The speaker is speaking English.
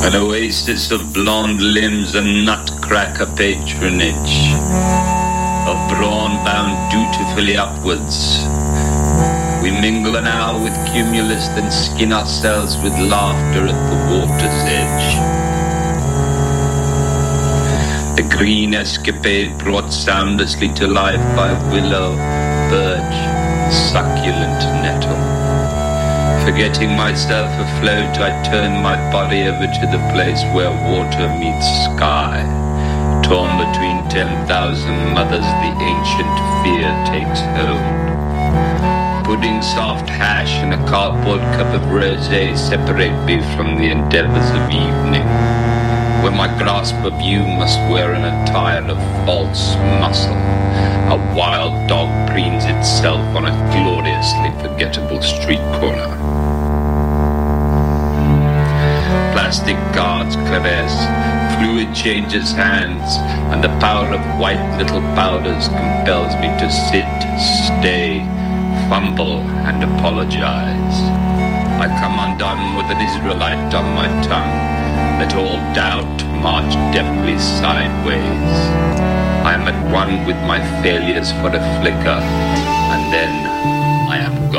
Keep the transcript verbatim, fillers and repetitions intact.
An oasis of blonde limbs and nutcracker patronage, of brawn bound dutifully upwards. We mingle an hour with cumulus, then skin ourselves with laughter at the water's edge. The green escapade brought soundlessly to life by willow, birch, succulent nettle. Forgetting myself afloat, I turn my body over to the place where water meets sky. Torn between ten thousand mothers, the ancient fear takes hold. Pudding soft hash and a cardboard cup of rosé separate me from the endeavors of evening, where my grasp of you must wear an attire of false muscle. A wild dog preens itself on a gloriously forgettable street corner. Plastic guards caress, fluid changes hands, and the power of white little powders compels me to sit, stay, fumble, and apologize. I come undone with an Israelite on my tongue. Let all doubt march deftly sideways. I am at one with my failures for a flicker, and then I am gone.